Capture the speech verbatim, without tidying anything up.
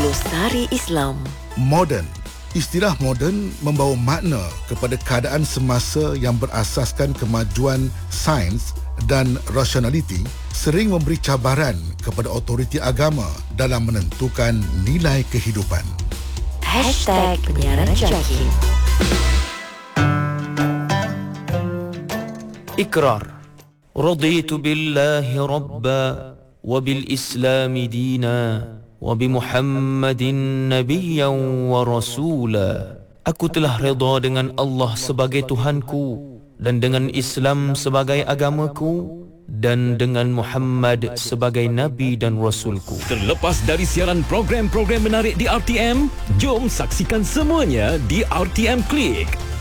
Glosari Islam. Moden. Istilah moden membawa makna kepada keadaan semasa yang berasaskan kemajuan sains dan rasionaliti, sering memberi cabaran kepada autoriti agama dalam menentukan nilai kehidupan. Hashtag Penyiaran Jahil. Ikrar. Raditu billahi rabba wa bil islami dina wa bi Muhammadin nabiyyan wa rasula. Aku telah redha dengan Allah sebagai Tuhanku dan dengan Islam sebagai agamaku dan dengan Muhammad sebagai Nabi dan Rasulku. Terlepas dari siaran program-program menarik di R T M, jom saksikan semuanya di R T M Klik.